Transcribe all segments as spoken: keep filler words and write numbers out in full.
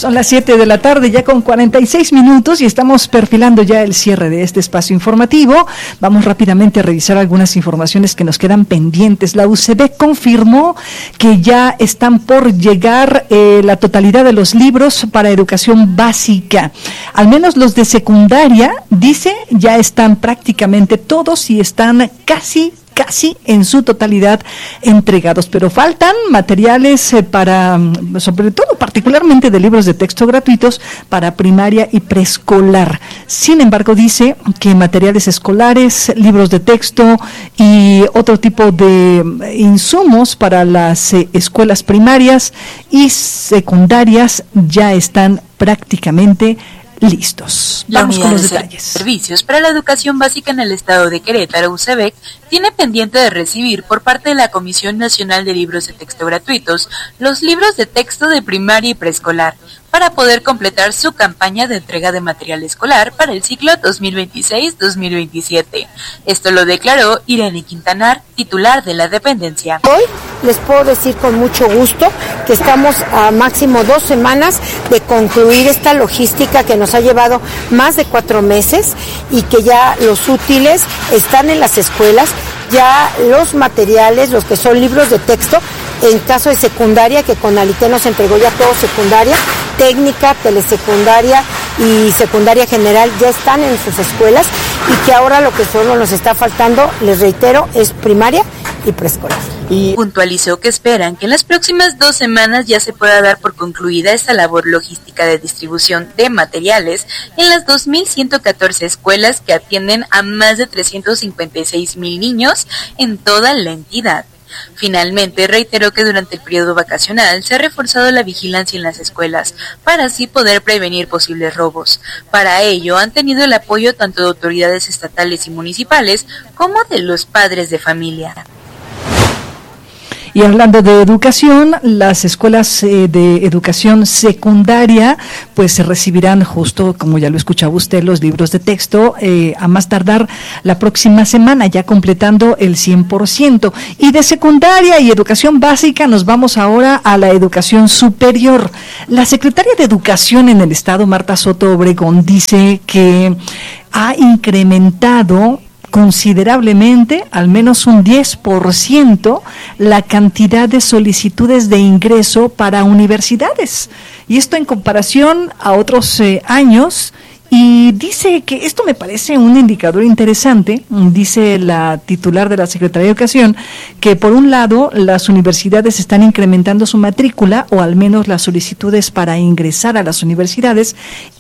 Son las siete de la tarde, ya con cuarenta y seis minutos, y estamos perfilando ya el cierre de este espacio informativo. Vamos rápidamente a revisar algunas informaciones que nos quedan pendientes. La U C B confirmó que ya están por llegar eh, la totalidad de los libros para educación básica. Al menos los de secundaria, dice, ya están prácticamente todos y están casi casi en su totalidad entregados, pero faltan materiales eh, para, sobre todo particularmente de libros de texto gratuitos para primaria y preescolar. Sin embargo, dice que materiales escolares, libros de texto y otro tipo de insumos para las eh, escuelas primarias y secundarias ya están prácticamente listos. Vamos con los detalles. Servicios para la educación básica en el estado de Querétaro, U C B E C, tiene pendiente de recibir por parte de la Comisión Nacional de Libros de Texto Gratuitos los libros de texto de primaria y preescolar para poder completar su campaña de entrega de material escolar para el ciclo dos mil veintiséis dos mil veintisiete. Esto lo declaró Irene Quintanar, titular de la dependencia. Hoy les puedo decir con mucho gusto que estamos a máximo dos semanas de concluir esta logística que nos ha llevado más de cuatro meses y que ya los útiles están en las escuelas, ya los materiales, los que son libros de texto, en caso de secundaria, que con Alité nos entregó ya todo secundaria, técnica, telesecundaria y secundaria general ya están en sus escuelas y que ahora lo que solo nos está faltando, les reitero, es primaria y preescolar. Y puntualizó que esperan que en las próximas dos semanas ya se pueda dar por concluida esta labor logística de distribución de materiales en las dos mil ciento catorce escuelas que atienden a más de trescientos cincuenta y seis mil niños en toda la entidad. Finalmente, reiteró que durante el periodo vacacional se ha reforzado la vigilancia en las escuelas para así poder prevenir posibles robos. Para ello, han tenido el apoyo tanto de autoridades estatales y municipales como de los padres de familia. Y hablando de educación, las escuelas eh, de educación secundaria pues se recibirán justo, como ya lo escuchaba usted, los libros de texto eh, a más tardar la próxima semana, ya completando el cien por ciento. Y de secundaria y educación básica nos vamos ahora a la educación superior. La secretaria de Educación en el estado, Marta Soto Obregón, dice que ha incrementado considerablemente, al menos un diez por ciento, la cantidad de solicitudes de ingreso para universidades. Y esto en comparación a otros eh, años. Y dice que esto me parece un indicador interesante, dice la titular de la Secretaría de Educación, que por un lado las universidades están incrementando su matrícula, o al menos las solicitudes para ingresar a las universidades,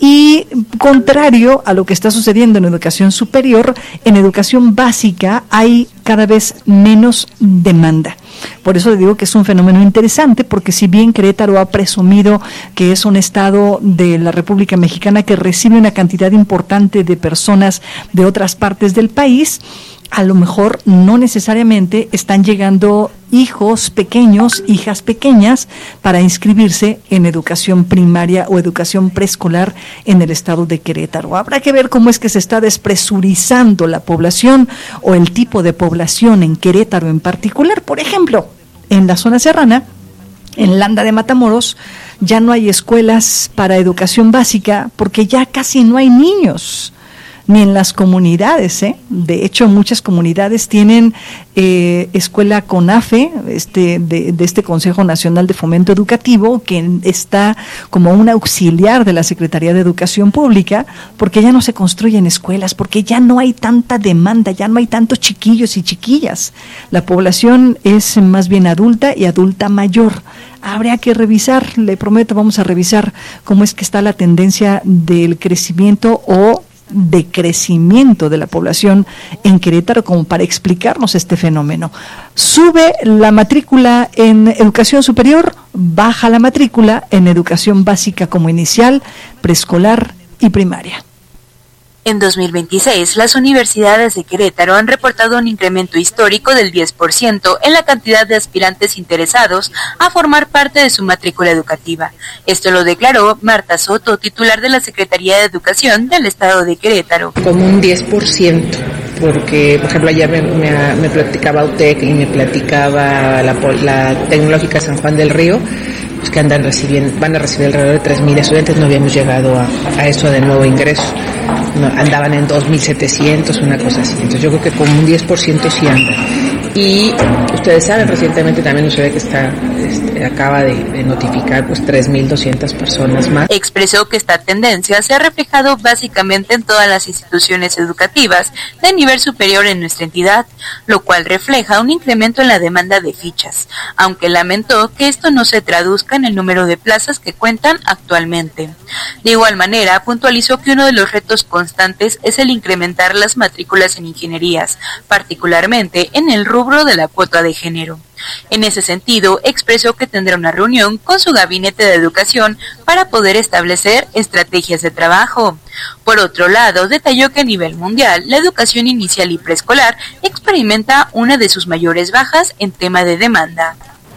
y contrario a lo que está sucediendo en educación superior, en educación básica hay cada vez menos demanda. Por eso le digo que es un fenómeno interesante, porque si bien Querétaro ha presumido que es un estado de la República Mexicana que recibe una cantidad importante de personas de otras partes del país, a lo mejor no necesariamente están llegando hijos pequeños, hijas pequeñas, para inscribirse en educación primaria o educación preescolar en el estado de Querétaro. Habrá que ver cómo es que se está despresurizando la población o el tipo de población en Querétaro en particular. Por ejemplo, en la zona serrana, en Landa de Matamoros, ya no hay escuelas para educación básica porque ya casi no hay niños, ni en las comunidades, ¿eh? De hecho, muchas comunidades tienen eh, escuela CONAFE, este, de, de este Consejo Nacional de Fomento Educativo, que está como un auxiliar de la Secretaría de Educación Pública, porque ya no se construyen escuelas, porque ya no hay tanta demanda, ya no hay tantos chiquillos y chiquillas. La población es más bien adulta y adulta mayor. Habría que revisar, le prometo, vamos a revisar cómo es que está la tendencia del crecimiento o de crecimiento de la población en Querétaro, como para explicarnos este fenómeno. Sube la matrícula en educación superior, baja la matrícula en educación básica como inicial, preescolar y primaria. En dos mil veintiséis, las universidades de Querétaro han reportado un incremento histórico del diez por ciento en la cantidad de aspirantes interesados a formar parte de su matrícula educativa. Esto lo declaró Marta Soto, titular de la Secretaría de Educación del estado de Querétaro. Como un diez por ciento porque, por ejemplo, ayer me, me, me platicaba U T E C y me platicaba la, la Tecnológica San Juan del Río, pues que andan recibiendo, van a recibir alrededor de tres mil estudiantes. No habíamos llegado a, a eso de nuevo ingreso, no, andaban en dos mil setecientos, una cosa así. Entonces yo creo que como un diez por ciento sí andan. Y ustedes saben, recientemente también U S A D que está, este, acaba de, de notificar pues tres mil doscientas personas más. Expresó que esta tendencia se ha reflejado básicamente en todas las instituciones educativas de nivel superior en nuestra entidad, lo cual refleja un incremento en la demanda de fichas, aunque lamentó que esto no se traduzca en el número de plazas que cuentan actualmente. De igual manera, puntualizó que uno de los retos constantes es el incrementar las matrículas en ingenierías, particularmente en el rubro de la cuota de género. En ese sentido, expresó que tendrá una reunión con su gabinete de educación para poder establecer estrategias de trabajo. Por otro lado, detalló que a nivel mundial, la educación inicial y preescolar experimenta una de sus mayores bajas en tema de demanda.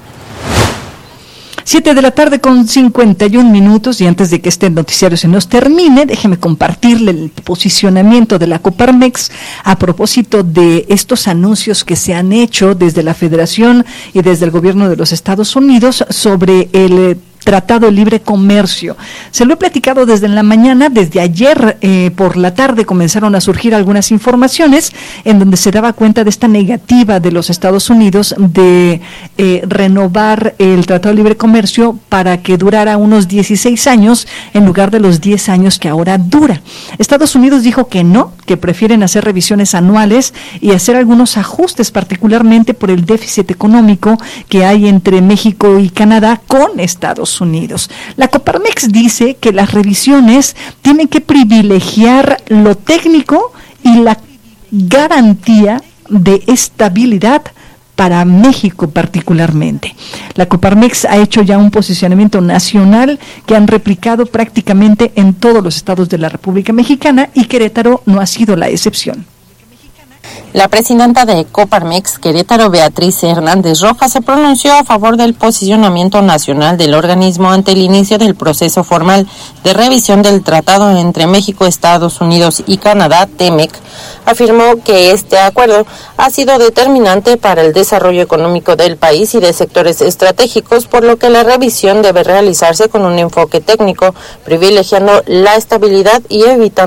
Siete de la tarde con cincuenta y un minutos, y antes de que este noticiario se nos termine, déjeme compartirle el posicionamiento de la Coparmex a propósito de estos anuncios que se han hecho desde la Federación y desde el gobierno de los Estados Unidos sobre el Tratado de Libre Comercio. Se lo he platicado desde la mañana, desde ayer eh, por la tarde comenzaron a surgir algunas informaciones en donde se daba cuenta de esta negativa de los Estados Unidos de eh, renovar el Tratado de Libre Comercio para que durara unos dieciséis años en lugar de los diez años que ahora dura. Estados Unidos dijo que no, que prefieren hacer revisiones anuales y hacer algunos ajustes, particularmente por el déficit económico que hay entre México y Canadá con Estados Unidos. La Coparmex dice que las revisiones tienen que privilegiar lo técnico y la garantía de estabilidad para México particularmente. La Coparmex ha hecho ya un posicionamiento nacional que han replicado prácticamente en todos los estados de la República Mexicana, y Querétaro no ha sido la excepción. La presidenta de Coparmex, Querétaro, Beatriz Hernández Rojas, se pronunció a favor del posicionamiento nacional del organismo ante el inicio del proceso formal de revisión del tratado entre México, Estados Unidos y Canadá, TEMEC. Afirmó que este acuerdo ha sido determinante para el desarrollo económico del país y de sectores estratégicos, por lo que la revisión debe realizarse con un enfoque técnico, privilegiando la estabilidad y evitando